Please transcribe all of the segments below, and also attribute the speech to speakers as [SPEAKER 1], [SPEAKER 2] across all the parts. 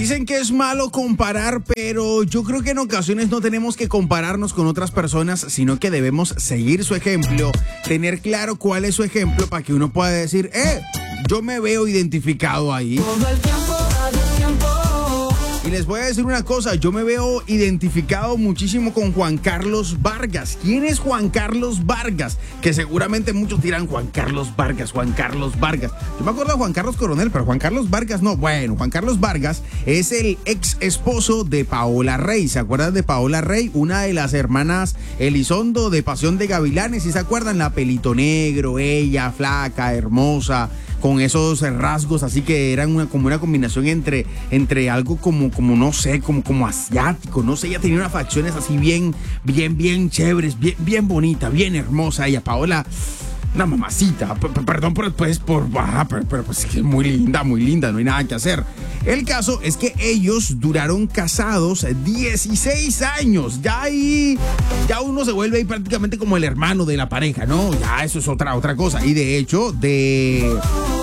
[SPEAKER 1] Dicen que es malo comparar, pero yo creo que en ocasiones no tenemos que compararnos con otras personas, sino que debemos seguir su ejemplo, tener claro cuál es su ejemplo para que uno pueda decir, yo me veo identificado ahí.
[SPEAKER 2] Todo el tiempo, radio tiempo.
[SPEAKER 1] Y les voy a decir una cosa, yo me veo identificado muchísimo con Juan Carlos Vargas. ¿Quién es Juan Carlos Vargas? Que seguramente muchos dirán Juan Carlos Vargas, Juan Carlos Vargas. Yo me acuerdo de Juan Carlos Coronel, pero Juan Carlos Vargas no. Bueno, Juan Carlos Vargas es el ex esposo de Paola Rey. ¿Se acuerdan de Paola Rey? Una de las hermanas Elizondo de Pasión de Gavilanes. ¿Sí se acuerdan? La pelito negro, ella, flaca, hermosa, con esos rasgos así que eran como una combinación entre algo como no sé, como asiático, no sé, ella tenía unas facciones así bien chéveres, bien bonita, bien hermosa ella, Paola, una mamacita, perdón pero pues es que es muy linda, no hay nada que hacer. El caso es que ellos duraron casados 16 años, ya uno se vuelve ahí prácticamente como el hermano de la pareja, ¿no? Ya eso es otra cosa, y de hecho, de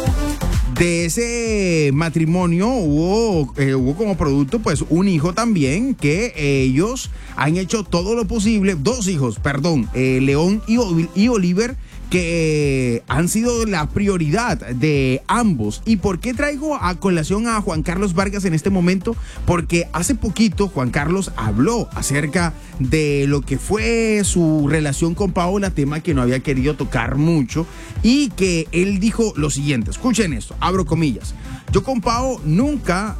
[SPEAKER 1] ese matrimonio hubo como producto pues un hijo también, que ellos han hecho todo lo posible, dos hijos, León y Oliver, que han sido la prioridad de ambos. ¿Y por qué traigo a colación a Juan Carlos Vargas en este momento? Porque hace poquito Juan Carlos habló acerca de lo que fue su relación con Paola, tema que no había querido tocar mucho, y que él dijo lo siguiente, escuchen esto, abro comillas: yo con Pao nunca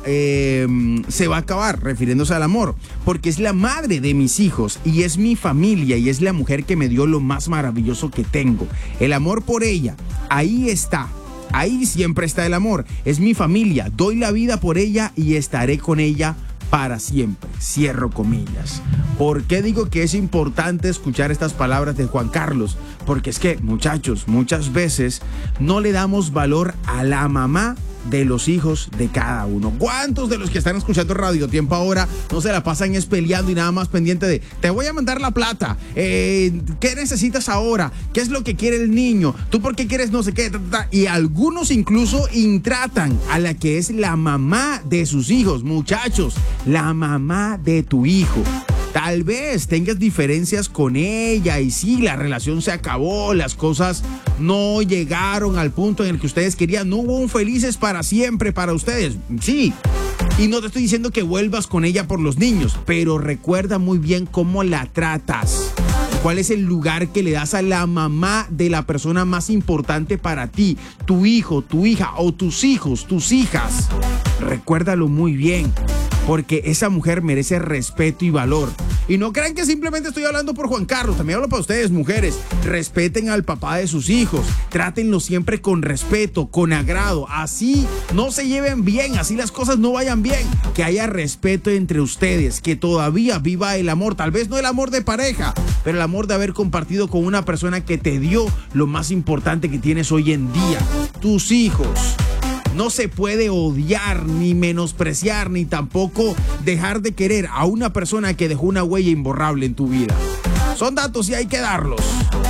[SPEAKER 1] se va a acabar, refiriéndose al amor, porque es la madre de mis hijos y es mi familia y es la mujer que me dio lo más maravilloso que tengo. El amor por ella, ahí está. Ahí siempre está el amor. Es mi familia, doy la vida por ella y estaré con ella para siempre. Cierro comillas. ¿Por qué digo que es importante escuchar estas palabras de Juan Carlos? Porque es que, muchachos, muchas veces no le damos valor a la mamá de los hijos de cada uno. ¿Cuántos de los que están escuchando Radio Tiempo ahora no se la pasan peleando y nada más pendiente de te voy a mandar la plata, qué necesitas ahora, qué es lo que quiere el niño, tú por qué quieres no sé qué, y algunos incluso intratan a la que es la mamá de sus hijos? Muchachos, la mamá de tu hijo, tal vez tengas diferencias con ella y sí, la relación se acabó, las cosas no llegaron al punto en el que ustedes querían, no hubo un felices para siempre para ustedes, sí. Y no te estoy diciendo que vuelvas con ella por los niños, pero recuerda muy bien cómo la tratas. ¿Cuál es el lugar que le das a la mamá de la persona más importante para ti? Tu hijo, tu hija o tus hijos, tus hijas. Recuérdalo muy bien, porque esa mujer merece respeto y valor. Y no crean que simplemente estoy hablando por Juan Carlos, también hablo para ustedes, mujeres. Respeten al papá de sus hijos, trátenlo siempre con respeto, con agrado. Así no se lleven bien, así las cosas no vayan bien. Que haya respeto entre ustedes, que todavía viva el amor, tal vez no el amor de pareja, pero el amor de haber compartido con una persona que te dio lo más importante que tienes hoy en día, tus hijos. No se puede odiar, ni menospreciar, ni tampoco dejar de querer a una persona que dejó una huella imborrable en tu vida. Son datos y hay que darlos.